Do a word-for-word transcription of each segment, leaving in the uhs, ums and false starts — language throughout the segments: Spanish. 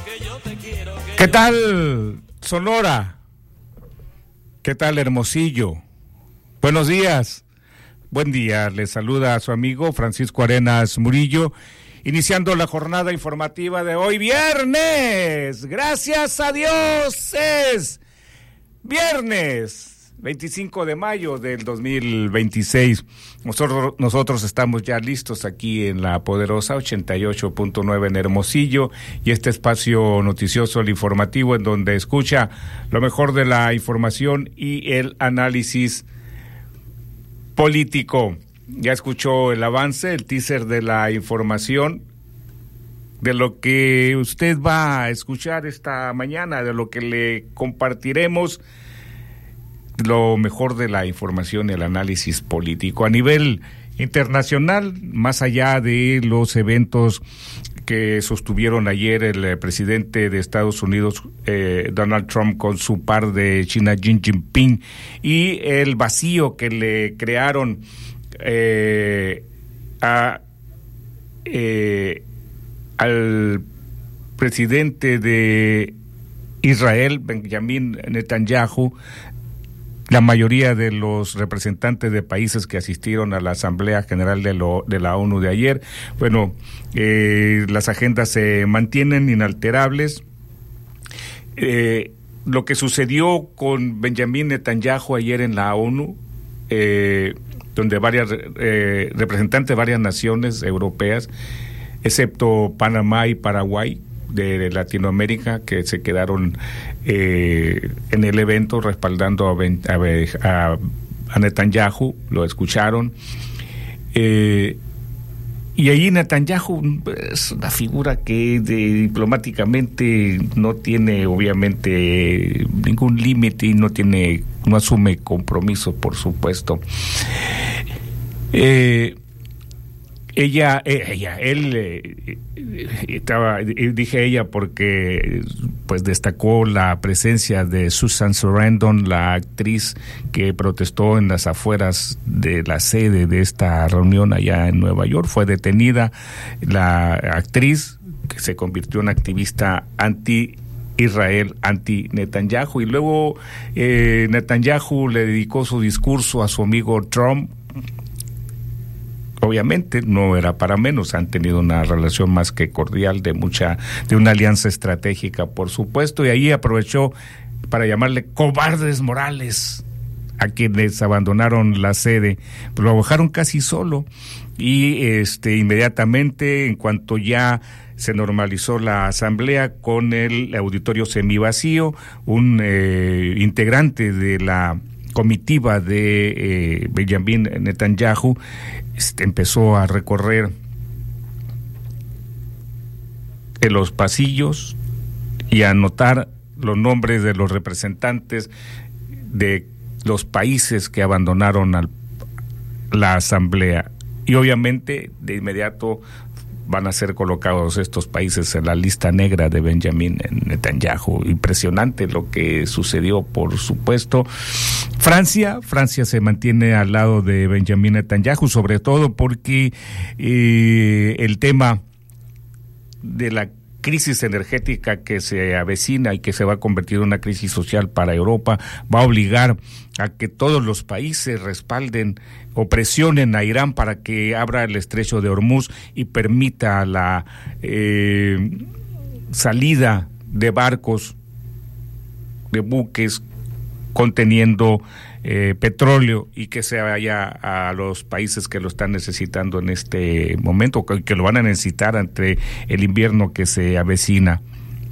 ¿Qué tal, Sonora? ¿Qué tal, Hermosillo? Buenos días. Buen día. Les saluda a su amigo Francisco Arenas Murillo, iniciando la jornada informativa de hoy, viernes. Gracias a Dios es viernes. veinticinco de mayo del dos mil veintiséis. Nosotros, nosotros estamos ya listos aquí en la poderosa ochenta y ocho punto nueve en Hermosillo, y este espacio noticioso, el informativo, en donde escucha lo mejor de la información y el análisis político. Ya escuchó el avance, el teaser de la información, de lo que usted va a escuchar esta mañana, de lo que le compartiremos, lo mejor de la información y el análisis político. A nivel internacional, más allá de los eventos que sostuvieron ayer el presidente de Estados Unidos, eh, Donald Trump, con su par de China, Xi Jinping, y el vacío que le crearon eh, a, eh, al presidente de Israel, Benjamin Netanyahu, la mayoría de los representantes de países que asistieron a la Asamblea General de, lo, de la ONU de ayer, bueno, eh, las agendas se mantienen inalterables. Eh, lo que sucedió con Benjamin Netanyahu ayer en la ONU, eh, donde varias eh, representantes de varias naciones europeas, excepto Panamá y Paraguay, de Latinoamérica, que se quedaron eh, en el evento respaldando a, ben, a, a, a Netanyahu, lo escucharon. Eh, y ahí Netanyahu es una figura que de, diplomáticamente no tiene obviamente ningún límite y no tiene, no asume compromiso, por supuesto. Eh, Ella, ella, él, eh, estaba, dije ella porque pues destacó la presencia de Susan Sarandon, la actriz que protestó en las afueras de la sede de esta reunión allá en Nueva York. Fue detenida la actriz, que se convirtió en activista anti-Israel, anti-Netanyahu, y luego eh, Netanyahu le dedicó su discurso a su amigo Trump. Obviamente no era para menos, han tenido una relación más que cordial, de mucha, de una alianza estratégica, por supuesto, y ahí aprovechó para llamarle cobardes morales a quienes abandonaron la sede. Lo bajaron casi solo, y este inmediatamente, en cuanto ya se normalizó la asamblea con el auditorio semivacío, un eh, integrante de la comitiva de eh, Benjamin Netanyahu este, empezó a recorrer en los pasillos y a anotar los nombres de los representantes de los países que abandonaron al, la asamblea, y obviamente de inmediato van a ser colocados estos países en la lista negra de Benjamin Netanyahu. Impresionante lo que sucedió, por supuesto. Francia, Francia se mantiene al lado de Benjamin Netanyahu, sobre todo porque eh, el tema de la crisis energética que se avecina y que se va a convertir en una crisis social para Europa va a obligar a que todos los países respalden o presionen a Irán para que abra el estrecho de Hormuz y permita la eh, salida de barcos, de buques conteniendo eh, petróleo, y que se vaya a los países que lo están necesitando en este momento, que lo van a necesitar ante el invierno que se avecina.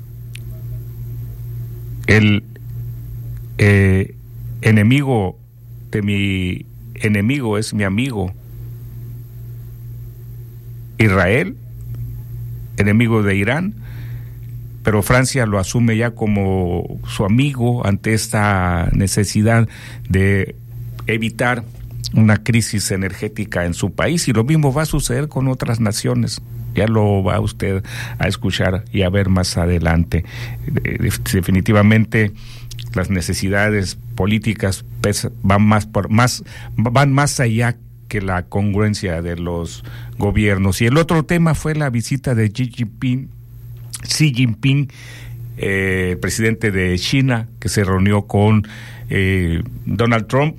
El eh, enemigo de mi enemigo es mi amigo. Israel, enemigo de Irán, pero Francia lo asume ya como su amigo ante esta necesidad de evitar una crisis energética en su país, y lo mismo va a suceder con otras naciones. Ya lo va usted a escuchar y a ver más adelante. Definitivamente las necesidades políticas van más por más van más allá que la congruencia de los gobiernos. Y el otro tema fue la visita de Xi Jinping Xi Jinping, eh, presidente de China, que se reunió con eh, Donald Trump.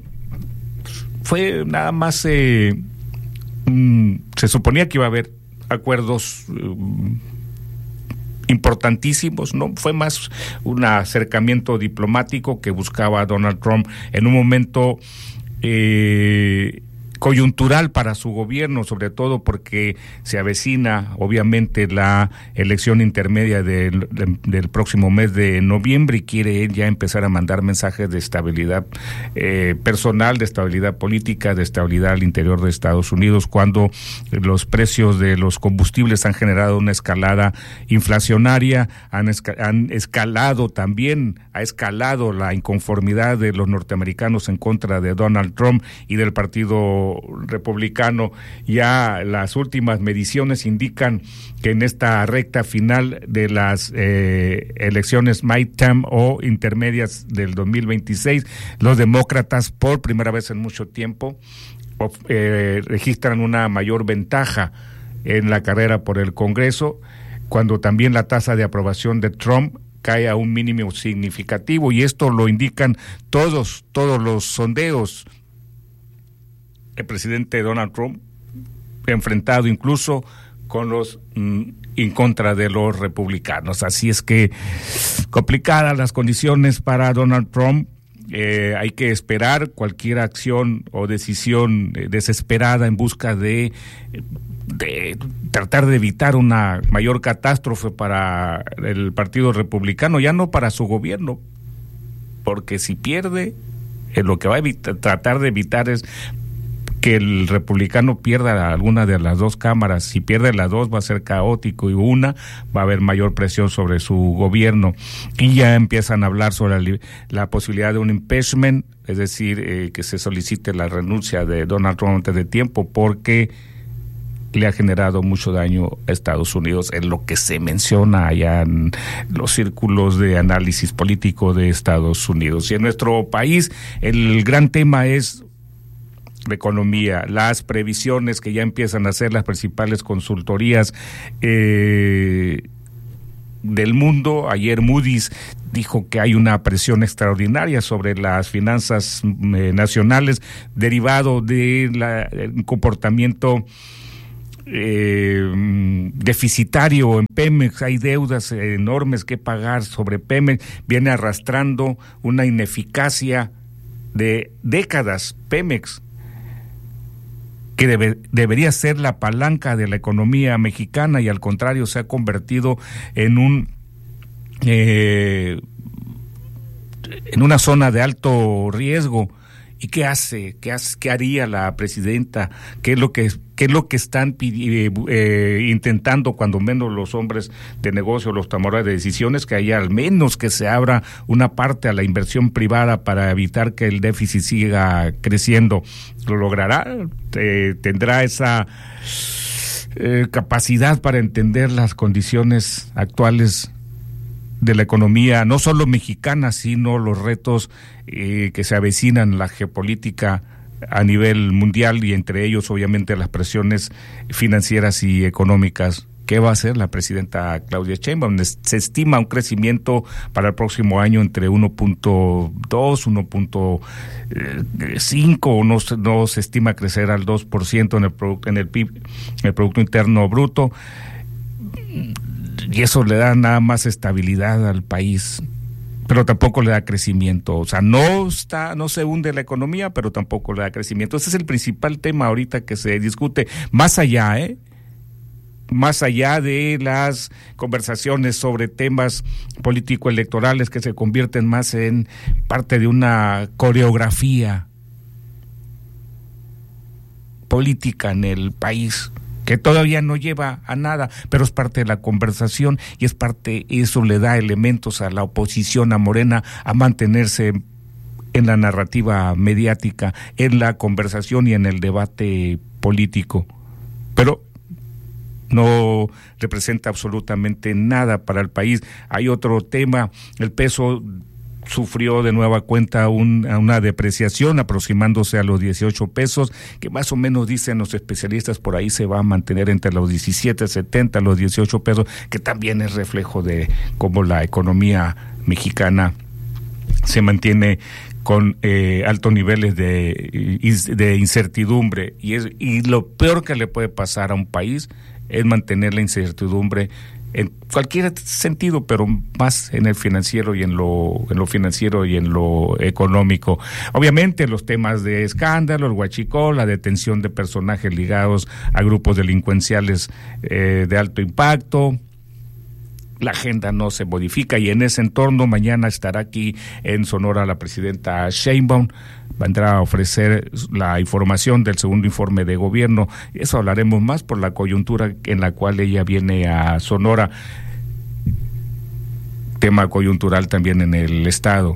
Fue nada más, eh, mm, se suponía que iba a haber acuerdos um, importantísimos, ¿no? Fue más un acercamiento diplomático que buscaba Donald Trump en un momento eh, coyuntural para su gobierno, sobre todo porque se avecina obviamente la elección intermedia del, del, del próximo mes de noviembre y quiere él ya empezar a mandar mensajes de estabilidad eh, personal, de estabilidad política, de estabilidad al interior de Estados Unidos, cuando los precios de los combustibles han generado una escalada inflacionaria, han, esca- han escalado también, ha escalado la inconformidad de los norteamericanos en contra de Donald Trump y del partido republicano. Ya las últimas mediciones indican que en esta recta final de las eh, elecciones midterm o intermedias del dos mil veintiséis, los demócratas por primera vez en mucho tiempo eh, registran una mayor ventaja en la carrera por el Congreso, cuando también la tasa de aprobación de Trump cae a un mínimo significativo, y esto lo indican todos, todos los sondeos. El presidente Donald Trump enfrentado incluso con los mm, en contra de los republicanos. Así es que complicadas las condiciones para Donald Trump. Eh, hay que esperar cualquier acción o decisión eh, desesperada en busca de, de tratar de evitar una mayor catástrofe para el Partido Republicano, ya no para su gobierno, porque si pierde, eh, lo que va a evitar, tratar de evitar es que el republicano pierda alguna de las dos cámaras. Si pierde las dos va a ser caótico, y una va a haber mayor presión sobre su gobierno, y ya empiezan a hablar sobre la, la posibilidad de un impeachment, es decir, eh, que se solicite la renuncia de Donald Trump antes de tiempo, porque le ha generado mucho daño a Estados Unidos, en lo que se menciona allá en los círculos de análisis político de Estados Unidos. Y en nuestro país el gran tema es la economía, las previsiones que ya empiezan a hacer las principales consultorías eh, del mundo. Ayer Moody's dijo que hay una presión extraordinaria sobre las finanzas eh, nacionales derivado del comportamiento eh, deficitario en Pemex. Hay deudas enormes que pagar sobre Pemex, viene arrastrando una ineficacia de décadas Pemex, que debe, debería ser la palanca de la economía mexicana, y al contrario se ha convertido en un eh, en una zona de alto riesgo. ¿Y qué hace? ¿Qué hace? ¿Qué haría la presidenta? ¿Qué es lo que qué es lo que están eh, eh, intentando, cuando menos los hombres de negocio, los tomadores de decisiones? Que haya al menos que se abra una parte a la inversión privada para evitar que el déficit siga creciendo. ¿Lo logrará? Eh, ¿Tendrá esa eh, capacidad para entender las condiciones actuales de la economía, no solo mexicana, sino los retos eh, que se avecinan en la geopolítica a nivel mundial, y entre ellos obviamente las presiones financieras y económicas? ¿Qué va a hacer la presidenta Claudia Sheinbaum? Se estima un crecimiento para el próximo año entre uno punto dos, uno punto cinco, no, no se estima crecer al dos por ciento en el, en el P I B, el Producto Interno Bruto. Y eso le da nada más estabilidad al país, pero tampoco le da crecimiento. O sea, no está, no se hunde la economía, pero tampoco le da crecimiento. Ese es el principal tema ahorita que se discute, más allá, ¿eh? Más allá de las conversaciones sobre temas político-electorales que se convierten más en parte de una coreografía política en el país, que todavía no lleva a nada, pero es parte de la conversación, y es parte, eso le da elementos a la oposición, a Morena, a mantenerse en la narrativa mediática, en la conversación y en el debate político. Pero no representa absolutamente nada para el país. Hay otro tema, el peso sufrió de nueva cuenta un, una depreciación aproximándose a los dieciocho pesos, que más o menos dicen los especialistas por ahí se va a mantener entre los diecisiete setenta, los dieciocho pesos, que también es reflejo de cómo la economía mexicana se mantiene con eh, altos niveles de, de incertidumbre, y es y lo peor que le puede pasar a un país es mantener la incertidumbre en cualquier sentido, pero más en el financiero y en lo en lo financiero y en lo económico. Obviamente los temas de escándalo, el huachicol, la detención de personajes ligados a grupos delincuenciales eh, de alto impacto. La agenda no se modifica, y en ese entorno mañana estará aquí en Sonora la presidenta Sheinbaum, vendrá a ofrecer la información del segundo informe de gobierno. Eso hablaremos más por la coyuntura en la cual ella viene a Sonora. Tema coyuntural también en el estado,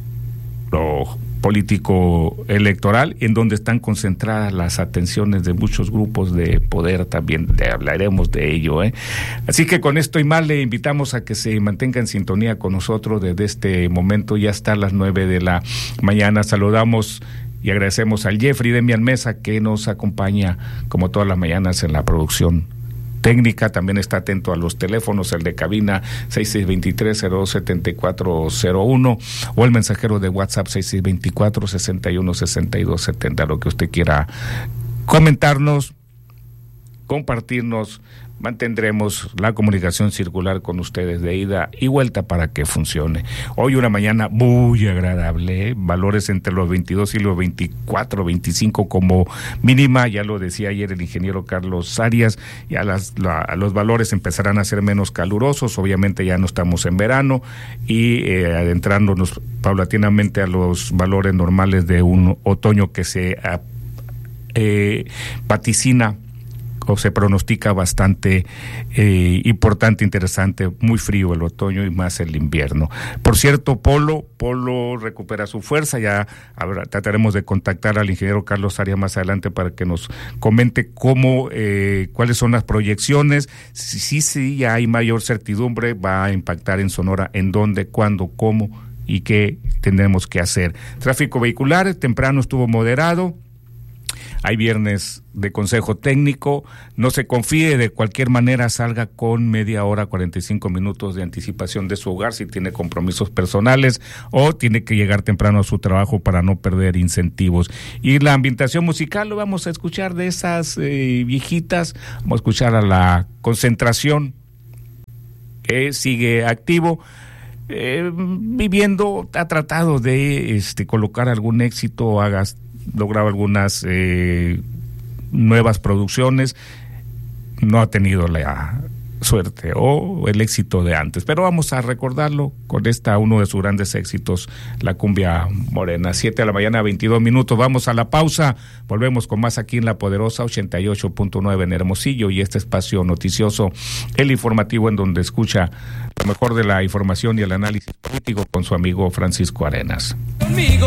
lo político electoral, en donde están concentradas las atenciones de muchos grupos de poder, también de, hablaremos de ello, ¿eh? Así que con esto y más le invitamos a que se mantenga en sintonía con nosotros desde este momento, ya hasta las nueve de la mañana. Saludamos y agradecemos al Jeffrey Demian Mesa, que nos acompaña como todas las mañanas en la producción técnica. También está atento a los teléfonos, el de cabina seis seis dos tres, cero dos siete cuatro cero uno o el mensajero de WhatsApp seis seis dos cuatro, seis uno seis dos siete cero, lo que usted quiera comentarnos, compartirnos. Mantendremos la comunicación circular con ustedes de ida y vuelta para que funcione. Hoy una mañana muy agradable, ¿eh? Valores entre los veintidós y los veinticuatro, veinticinco como mínima, ya lo decía ayer el ingeniero Carlos Arias, ya las, la, los valores empezarán a ser menos calurosos, obviamente ya no estamos en verano, y eh, adentrándonos paulatinamente a los valores normales de un otoño que se eh, vaticina o se pronostica bastante eh, importante, interesante, muy frío el otoño y más el invierno. Por cierto, Polo, Polo recupera su fuerza, ya habrá, trataremos de contactar al ingeniero Carlos Arias más adelante para que nos comente cómo, eh, cuáles son las proyecciones, si sí, sí, ya hay mayor certidumbre, va a impactar en Sonora, en dónde, cuándo, cómo y qué tenemos que hacer. Tráfico vehicular, temprano estuvo moderado. Hay viernes de consejo técnico, no se confíe, de cualquier manera salga con media hora, cuarenta y cinco minutos de anticipación de su hogar si tiene compromisos personales o tiene que llegar temprano a su trabajo para no perder incentivos. Y la ambientación musical lo vamos a escuchar de esas eh, viejitas, vamos a escuchar a La Concentración, que sigue activo. Eh, viviendo, ha tratado de este, colocar algún éxito, hagas logrado algunas eh, nuevas producciones, no ha tenido la suerte o el éxito de antes, pero vamos a recordarlo con esta, uno de sus grandes éxitos, la cumbia morena. Siete de la mañana, veintidós minutos, vamos a la pausa, volvemos con más aquí en La Poderosa ochenta y ocho punto nueve en Hermosillo, y este espacio noticioso, el informativo, en donde escucha lo mejor de la información y el análisis político con su amigo Francisco Arenas. Conmigo.